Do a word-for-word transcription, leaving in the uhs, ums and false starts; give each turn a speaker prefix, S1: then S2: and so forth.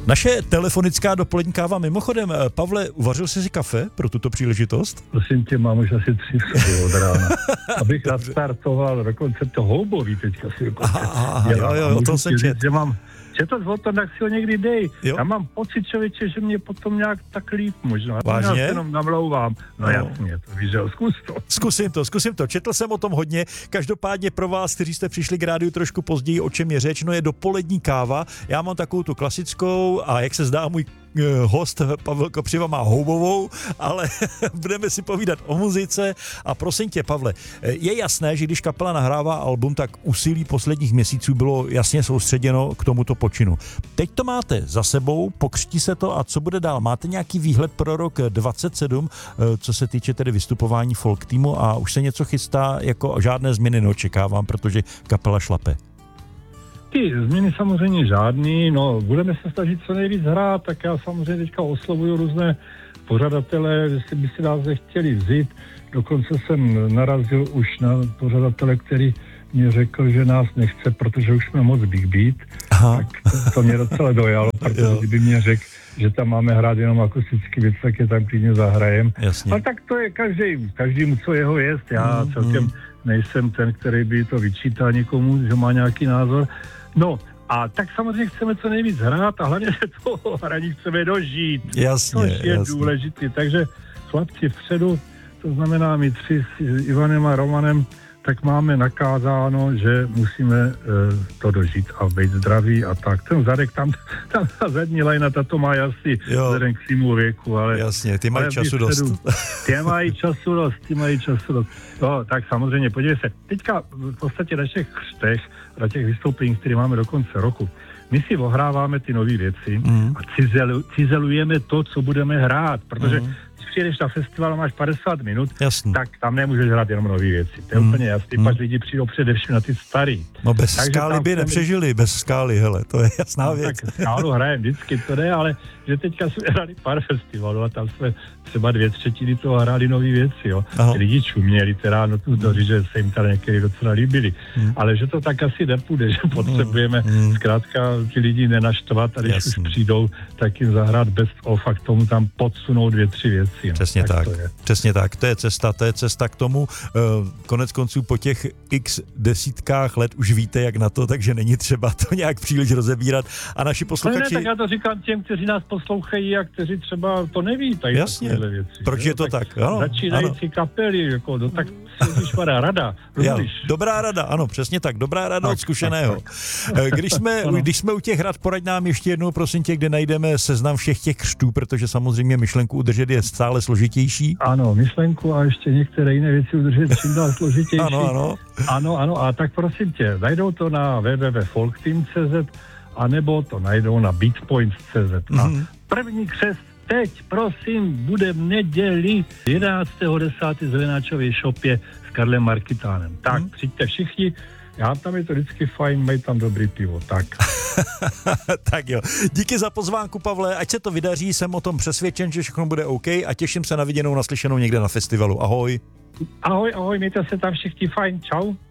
S1: Naše telefonická dopolední káva mimochodem. Pavle, uvařil jsi si kafe pro tuto příležitost?
S2: Prosím tě, mám už asi tři v sobě od rána. Abych nastartoval, dokonce to houbový teďka si
S1: aha, aha, jo, jo, jo, to jsem čet.
S2: Že mám četl o tom, tak si ho někdy dej.
S1: Jo.
S2: Já mám pocit, člověče, že mě potom nějak tak líp možná.
S1: Vážně?
S2: Já se jenom namlouvám. No,
S1: no.
S2: jasně, to víš, že zkus to.
S1: Zkusím to, zkusím to. Četl jsem o tom hodně. Každopádně pro vás, kteří jste přišli k rádiu trošku později, o čem je řeč, no je dopolední káva. Já mám takovou tu klasickou a jak se zdá, můj host Pavel Kopřiva má houbovou, ale budeme si povídat o muzice. A prosím tě, Pavle, je jasné, že když kapela nahrává album, tak úsilí posledních měsíců bylo jasně soustředěno k tomuto počinu. Teď to máte za sebou, pokřtí se to a co bude dál? Máte nějaký výhled pro rok dvacet sedm, co se týče tedy vystupování folk týmu a už se něco chystá, jako žádné změny neočekávám, protože kapela šlape.
S2: Ty změny samozřejmě žádný, no budeme se snažit co nejvíc hrát, tak já samozřejmě teďka oslovuju různé pořadatele, jestli by si nás chtěli vzít, dokonce jsem narazil už na pořadatele, který mě řekl, že nás nechce, protože už jsme moc Big Beat, aha. Tak to, to mě docela dojalo, protože jo. Kdyby mě řekl, že tam máme hrát jenom akustický věc, tak je tam klidně zahrajem.
S1: Jasně.
S2: Ale tak to je každý, každému, co jeho jest, já mm, celkem mm. nejsem ten, který by to vyčítal někomu, že má nějaký názor. No, a tak samozřejmě chceme co nejvíc hrát a hlavně se toho hraní chceme dožít.
S1: Jasně,
S2: což je
S1: jasně.
S2: důležitý. Takže chlapci vpředu, to znamená my tři s Ivanem a Romanem, tak máme nakázáno, že musíme e, to dožít a být zdraví a tak. Ten zadek tam, tam ta zadní lajna, ta to má asi vzhledem k svýmu věku, ale...
S1: Jasně, ty mají času dost.
S2: Ty mají času dost, ty mají času dost. No, tak samozřejmě, podívej se, teďka v podstatě na těch křtech, na těch vystoupeních, které máme do konce roku, my si ohráváme ty nové věci mm. a cizelu, cizelujeme to, co budeme hrát, protože mm. když přijedeš na festival a máš padesát minut,
S1: jasný. Tak
S2: tam nemůžeš hrát jenom nové věci. To je mm. úplně jasný, mm. pak lidi přijdou především na ty starý.
S1: No bez takže skály by nepřežili, bez skály, hele, to je jasná
S2: no,
S1: věc.
S2: Tak skálu hrajeme vždycky, to ne, ale že teďka jsme hrali pár festivalů a tam jsme třeba dvě třetiny toho hráli nové věci, jo. Lidi čuměli, teda, no tu doří, že se jim tady některý docela líbili, mm. ale že to tak asi nepůjde, že potřebujeme mm. zkrátka ty lidi nenaštvat a když jasný. Už přijdou, tak jim zahrát best of a k tomu tam podsunout dvě, tři věci.
S1: Přesně tak,
S2: tak.
S1: přesně tak, to je cesta, to je cesta k tomu. Konec konců po těch x desítkách let už víte, jak na to, takže není třeba to nějak příliš rozebírat. A naši posluchači...
S2: Ne, ne, tak já to říkám těm, kteří nás poslouchají a kteří třeba to neví, tady
S1: jasně, věci, proč je to tak? tak? Ano,
S2: začínající
S1: ano.
S2: kapely, jako, no, tak ježišmarja, rada.
S1: Jo, dobrá rada, ano, přesně tak, dobrá rada tak, od zkušeného. Tak, tak. Když, jsme, když jsme u těch rad, poraď nám ještě jednou, prosím tě, kde najdeme seznam všech těch křtů, protože samozřejmě myšlenku udržet je stále složitější.
S2: Ano, myšlenku a ještě některé jiné věci udržet čím dál složitější.
S1: Ano, ano.
S2: Ano, ano, a tak prosím tě, najdou to na w w w tečka folkteam tečka c z anebo to najdou na beatpoints tečka c z. Mm-hmm. A první křest teď, prosím, bude v neděli jedenáctého desátého v Lenáčově shopě s Karlem Markitánem. Tak, mm-hmm. přijďte všichni, já tam je to vždycky fajn, mají tam dobrý pivo, tak.
S1: Tak jo, díky za pozvánku, Pavle, ať se to vydaří, jsem o tom přesvědčen, že všechno bude OK a těším se na viděnou, naslyšenou někde na festivalu. Ahoj.
S2: Ahoj, ahoj, mějte se tam všichni fajn, čau.